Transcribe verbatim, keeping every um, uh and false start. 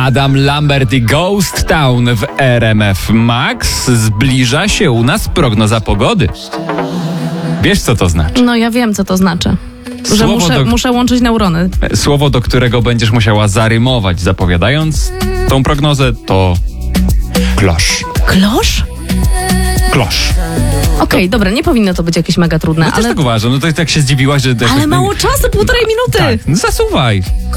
Adam Lambert i Ghost Town w R M F Max. Zbliża się u nas prognoza pogody. Wiesz, co to znaczy? No ja wiem, co to znaczy. Że Słowo muszę, do- muszę łączyć neurony. Słowo, do którego będziesz musiała zarymować, zapowiadając tą prognozę, to klosz. Klosz? Klosz. Okej, dobra, nie powinno to być jakieś mega trudne, No też ale... tak uważam, no to tak się zdziwiłaś, że... Ale mało czasu, półtorej minuty! Tak, no zasuwaj.